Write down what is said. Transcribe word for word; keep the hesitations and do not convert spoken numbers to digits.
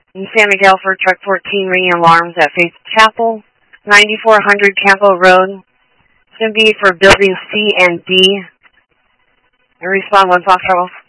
In San Miguel for Truck fourteen, ringing alarms at Faith Chapel, ninety-four hundred Campo Road. It's going to be for building C and D. And respond one Foxtrot.